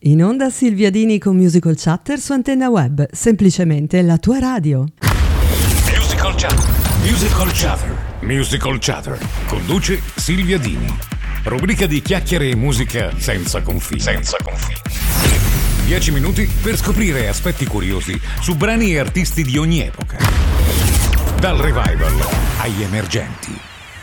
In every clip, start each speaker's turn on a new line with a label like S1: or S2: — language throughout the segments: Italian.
S1: In onda Silvia Dini con Musical Chatter su Antenna Web, semplicemente la tua radio.
S2: Musical Chatter. Musical Chatter. Musical Chatter. Conduce Silvia Dini. Rubrica di chiacchiere e musica senza confini. 10 minuti per scoprire aspetti curiosi su brani e artisti di ogni epoca. Dal revival agli emergenti.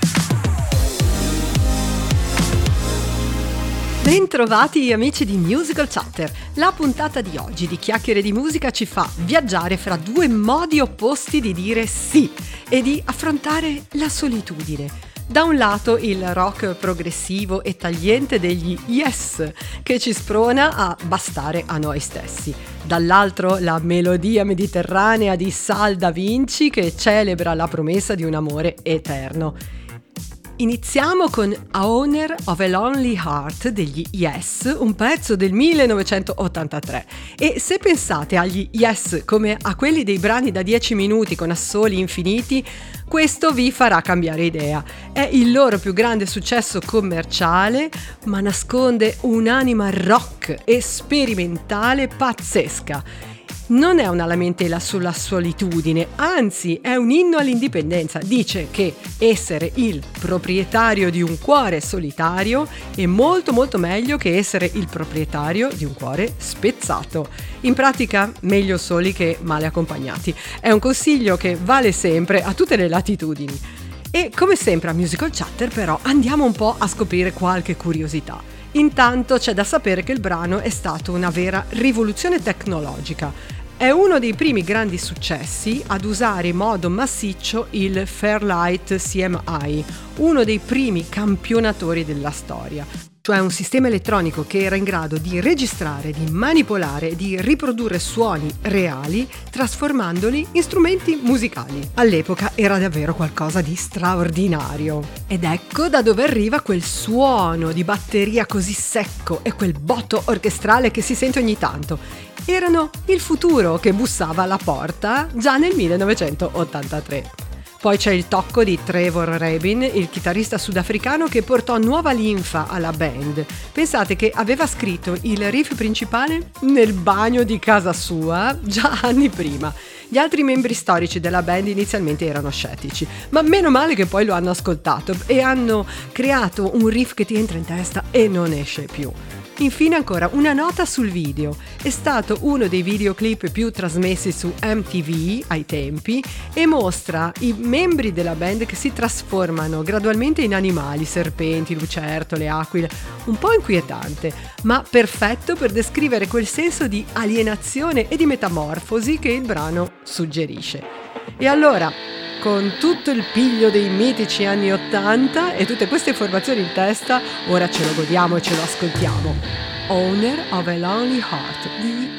S3: Bentrovati amici di Musical Chatter. La puntata di oggi di Chiacchiere di Musica ci fa viaggiare fra due modi opposti di dire sì e di affrontare la solitudine. Da un lato il rock progressivo e tagliente degli Yes, che ci sprona a bastare a noi stessi. Dall'altro la melodia mediterranea di Sal Da Vinci, che celebra la promessa di un amore eterno. Iniziamo con Owner of a Lonely Heart degli Yes, un pezzo del 1983. E se pensate agli Yes come a quelli dei brani da 10 minuti con assoli infiniti, questo vi farà cambiare idea. È il loro più grande successo commerciale, ma nasconde un'anima rock e sperimentale pazzesca. Non è una lamentela sulla solitudine, anzi è un inno all'indipendenza. Dice che essere il proprietario di un cuore solitario è molto meglio che essere il proprietario di un cuore spezzato. In pratica, meglio soli che male accompagnati. È un consiglio che vale sempre a tutte le latitudini. E come sempre a Musical Chatter però andiamo un po' a scoprire qualche curiosità. Intanto c'è da sapere che il brano è stato una vera rivoluzione tecnologica. È uno dei primi grandi successi ad usare in modo massiccio il Fairlight CMI, uno dei primi campionatori della storia, cioè un sistema elettronico che era in grado di registrare, di manipolare e di riprodurre suoni reali, trasformandoli in strumenti musicali. All'epoca era davvero qualcosa di straordinario. Ed ecco da dove arriva quel suono di batteria così secco e quel botto orchestrale che si sente ogni tanto. Erano il futuro che bussava alla porta già nel 1983. Poi c'è il tocco di Trevor Rabin, il chitarrista sudafricano che portò nuova linfa alla band. Pensate che aveva scritto il riff principale nel bagno di casa sua già anni prima. Gli altri membri storici della band inizialmente erano scettici, ma meno male che poi lo hanno ascoltato e hanno creato un riff che ti entra in testa e non esce più. Infine ancora una nota sul video. È stato uno dei videoclip più trasmessi su MTV ai tempi e mostra i membri della band che si trasformano gradualmente in animali, serpenti, lucertole, aquile, un po' inquietante, ma perfetto per descrivere quel senso di alienazione e di metamorfosi che il brano suggerisce. E allora, con tutto il piglio dei mitici anni 80 e tutte queste informazioni in testa, ora ce lo godiamo e ce lo ascoltiamo. Owner of a Lonely Heart di